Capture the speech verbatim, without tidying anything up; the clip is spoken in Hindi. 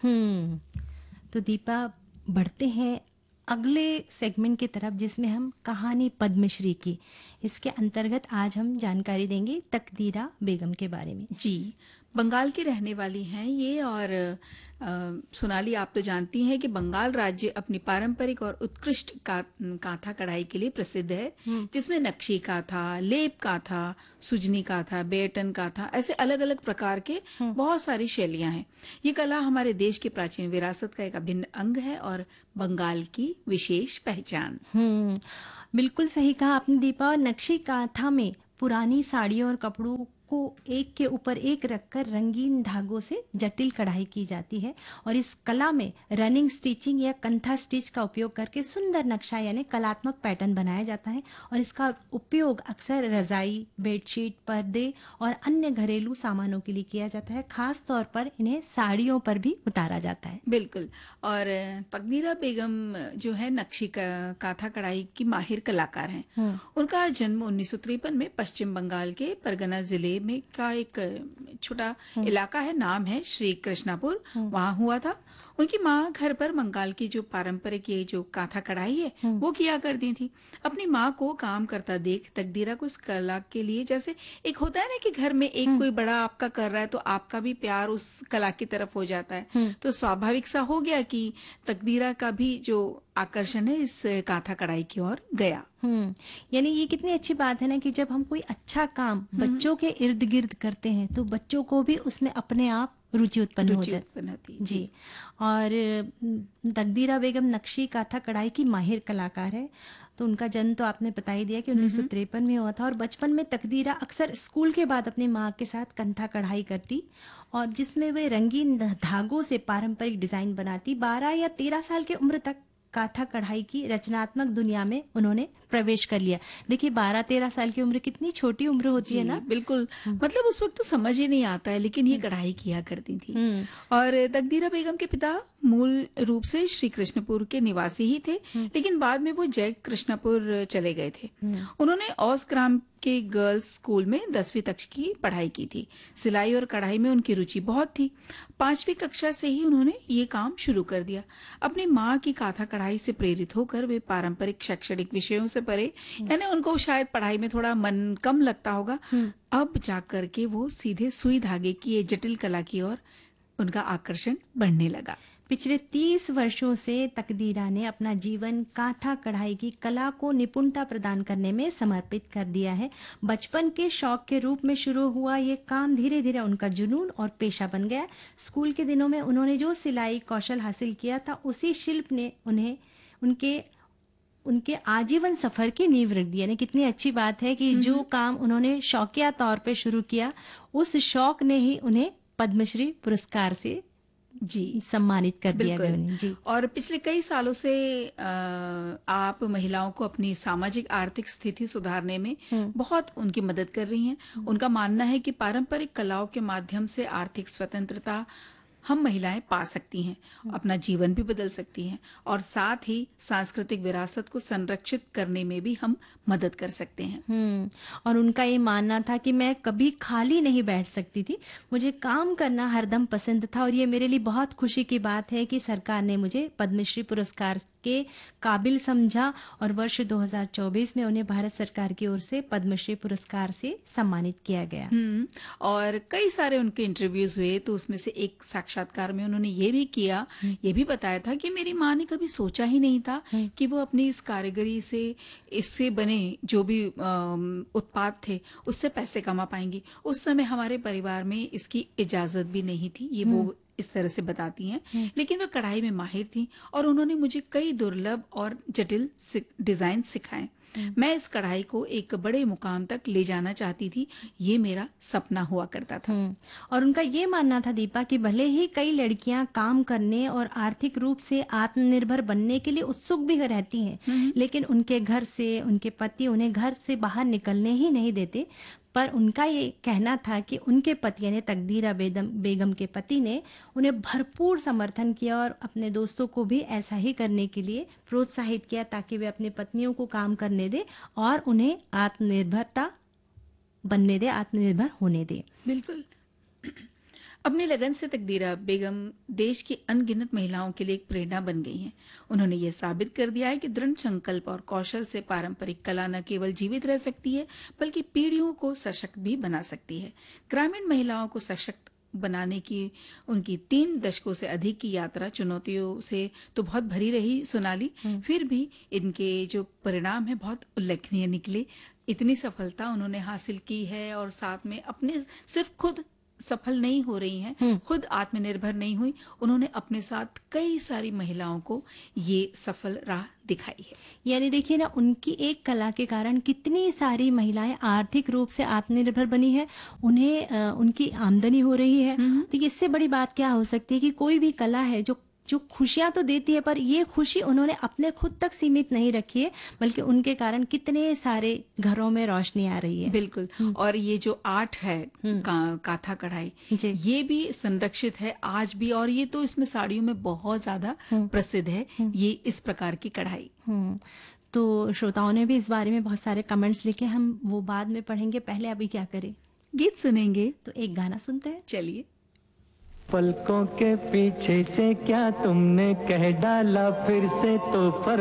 हम्म तो दीपा, बढ़ते हैं अगले सेगमेंट की तरफ, जिसमें हम कहानी पद्मश्री की, इसके अंतर्गत आज हम जानकारी देंगे तकदीरा बेगम के बारे में। जी, बंगाल की रहने वाली हैं ये। और अ, सोनाली, आप तो जानती हैं कि बंगाल राज्य अपनी पारंपरिक और उत्कृष्ट का, कांथा कढ़ाई के लिए प्रसिद्ध है, हम्म जिसमें नक्शी कांथा, लेप कांथा, सुजनी कांथा, बेटन कांथा, ऐसे अलग अलग प्रकार के हम्म बहुत सारी शैलियां हैं। ये कला हमारे देश की प्राचीन विरासत का एक अभिन्न अंग है और बंगाल की विशेष पहचान। हम्म बिल्कुल सही कहा आपने दीपा। और नक्शी कांथा में पुरानी साड़ियों और कपड़ों को एक के ऊपर एक रखकर रंगीन धागों से जटिल कढ़ाई की जाती है। और इस कला में रनिंग स्टिचिंग या कंथा स्टिच का उपयोग करके सुंदर नक्शा यानी कलात्मक पैटर्न बनाया जाता है। और इसका उपयोग अक्सर रजाई, बेडशीट, पर्दे और अन्य घरेलू सामानों के लिए किया जाता है। खास तौर पर इन्हें साड़ियों पर भी उतारा जाता है। बिल्कुल। और तकदीरा बेगम जो है नक्शी का, कांथा कढ़ाई की माहिर कलाकार हैं। हम्म उनका जन्म उन्नीस सौ तिरपन में पश्चिम बंगाल के परगना जिले में का एक छोटा हम्म इलाका है, नाम है श्री कृष्णापुर, हम्म वहां हुआ था। उनकी माँ घर पर बंगाल की जो पारंपरिक ये जो कांथा कढ़ाई है हम्म वो किया करती थी। अपनी माँ को काम करता देख तकदीरा को इस कला के लिए, जैसे एक होता है ना कि घर में एक हम्म कोई बड़ा आपका कर रहा है तो आपका भी प्यार उस कला की तरफ हो जाता है। हम्म तो स्वाभाविक सा हो गया कि तकदीरा का भी जो आकर्षण है इस कांथा कढ़ाई की ओर गया। हम्म यानी ये कितनी अच्छी बात है ना कि जब हम कोई अच्छा काम हम्म, बच्चों के इर्द गिर्द करते हैं तो बच्चों को भी उसमें अपने आप रुचि उत्पन्न हो रुचि जाती। उत्पन्न होती जी। जी। और अम, तकदीरा बेगम नक्शी कांथा कढ़ाई की माहिर कलाकार है। तो उनका जन्म तो आपने बता ही दिया कि हम्म उन्नीस सौ हम्म, तिरपन में हुआ था। और बचपन में तकदीरा अक्सर स्कूल के बाद अपनी माँ के साथ कंथा कढ़ाई करती, और जिसमें वे रंगीन धागों से पारंपरिक डिजाइन बनाती। बारह या तेरह साल की उम्र तक काथा कढ़ाई की रचनात्मक दुनिया में उन्होंने प्रवेश कर लिया। देखिए, बारह तेरह साल की उम्र कितनी छोटी उम्र होती है जी ना। बिल्कुल। हम्म मतलब उस वक्त तो समझ ही नहीं आता है, लेकिन ये कढ़ाई किया करती थी। हम्म और तकदीरा बेगम के पिता मूल रूप से श्री कृष्णपुर के निवासी ही थे, हम्म लेकिन बाद में वो जय कृष्णपुर चले गए थे। हम्म उन्होंने औस ग्राम के गर्ल्स स्कूल में दसवीं तक की पढ़ाई की थी। सिलाई और कढ़ाई में उनकी रुचि बहुत थी। पांचवी कक्षा से ही उन्होंने ये काम शुरू कर दिया। अपनी माँ की काथा कढ़ाई से प्रेरित होकर वे पारंपरिक शैक्षणिक विषयों से परे, हम्म यानी उनको शायद पढ़ाई में थोड़ा मन कम लगता होगा, हम्म अब जाकर के वो सीधे सुई धागे की ये जटिल कला की ओर उनका आकर्षण बढ़ने लगा। पिछले तीस वर्षों से तकदीरा ने अपना जीवन काथा कढ़ाई की कला को निपुणता प्रदान करने में समर्पित कर दिया है। बचपन के शौक के रूप में शुरू हुआ ये काम धीरे धीरे उनका जुनून और पेशा बन गया। स्कूल के दिनों में उन्होंने जो सिलाई कौशल हासिल किया था, उसी शिल्प ने उन्हें उनके उनके आजीवन सफर की नींव रख दी। यानी कितनी अच्छी बात है कि जो हम्म, काम उन्होंने शौकिया तौर पे शुरू किया, उस शौक ने ही उन्हें पद्मश्री पुरस्कार से जी सम्मानित कर दिया गया बिल्कुल। उन्हें। जी। और पिछले कई सालों से अ, आप महिलाओं को अपनी सामाजिक आर्थिक स्थिति सुधारने में हम्म बहुत उनकी मदद कर रही हैं। उनका मानना है कि पारंपरिक कलाओं के माध्यम से आर्थिक स्वतंत्रता हम महिलाएं पा सकती हैं, अपना जीवन भी बदल सकती हैं, और साथ ही सांस्कृतिक विरासत को संरक्षित करने में भी हम मदद कर सकते हैं। हम्म और उनका ये मानना था कि मैं कभी खाली नहीं बैठ सकती थी, मुझे काम करना हरदम पसंद था। और ये मेरे लिए बहुत खुशी की बात है कि सरकार ने मुझे पद्मश्री पुरस्कार के काबिल समझा, और वर्ष दो हज़ार चौबीस में उन्हें भारत सरकार की ओर से पद्मश्री पुरस्कार से सम्मानित किया गया। हम्म। और कई सारे उनके इंटरव्यूज हुए, तो उसमें से एक साक्षात्कार में उन्होंने ये भी किया, हम्म ये भी बताया था कि मेरी माँ ने कभी सोचा ही नहीं था हम्म कि वो अपनी इस कारीगरी से, इससे बने जो भी अम, उत्पाद थे उससे पैसे कमा पाएंगी। उस समय हमारे परिवार में इसकी इजाजत भी नहीं थी, ये हम्म वो इस तरह से बताती हैं। हम्म लेकिन वो कढ़ाई में माहिर थी और उन्होंने मुझे कई दुर्लभ और जटिल सिक- डिजाइन सिखाए। हम्म मैं इस कढ़ाई को एक बड़े मुकाम तक ले जाना चाहती थी, ये मेरा सपना हुआ करता था। हम्म और उनका ये मानना था दीपा कि भले ही कई लड़कियां काम करने और आर्थिक रूप से आत्मनिर्भर बनने के लिए उत्सुक भी रहती हैं, हम्म, लेकिन उनके घर से उनके पति उन्हें घर से बाहर निकलने ही नहीं देते। पर उनका ये कहना था कि उनके पति यानी तकदीरा बेगम बेगम के पति ने उन्हें भरपूर समर्थन किया और अपने दोस्तों को भी ऐसा ही करने के लिए प्रोत्साहित किया, ताकि वे अपनी पत्नियों को काम करने दे और उन्हें आत्मनिर्भरता बनने दे, आत्मनिर्भर होने दे। बिल्कुल। अपनी लगन से तकदीरा बेगम देश की अनगिनत महिलाओं के लिए एक प्रेरणा बन गई हैं। उन्होंने ये साबित कर दिया है कि दृढ़ संकल्प और कौशल से पारंपरिक कला न केवल जीवित रह सकती है बल्कि पीढ़ियों को सशक्त भी बना सकती है। ग्रामीण महिलाओं को सशक्त बनाने की उनकी तीन दशकों से अधिक की यात्रा चुनौतियों से तो बहुत भरी रही सोनाली, फिर भी इनके जो परिणाम है बहुत उल्लेखनीय निकले। इतनी सफलता उन्होंने हासिल की है और साथ में अपने सिर्फ खुद सफल नहीं हो रही हैं, खुद आत्मनिर्भर नहीं हुई, उन्होंने अपने साथ कई सारी महिलाओं को ये सफल राह दिखाई है। यानी देखिए ना, उनकी एक कला के कारण कितनी सारी महिलाएं आर्थिक रूप से आत्मनिर्भर बनी है, उन्हें अ, उनकी आमदनी हो रही है। तो इससे बड़ी बात क्या हो सकती है कि कोई भी कला है जो जो खुशियां तो देती है, पर ये खुशी उन्होंने अपने खुद तक सीमित नहीं रखी है, बल्कि उनके कारण कितने सारे घरों में रोशनी आ रही है। बिल्कुल। और ये जो आर्ट है का, काथा कढ़ाई, जी। ये भी संरक्षित है आज भी, और ये तो इसमें साड़ियों में बहुत ज्यादा प्रसिद्ध है ये इस प्रकार की कढ़ाई। हम्म तो श्रोताओं ने भी इस बारे में बहुत सारे कमेंट्स लिखे, हम वो बाद में पढ़ेंगे। पहले अभी क्या करें, गीत सुनेंगे, तो एक गाना सुनते हैं। चलिए। पलकों के पीछे से क्या तुमने कह डाला, फिर से तो फर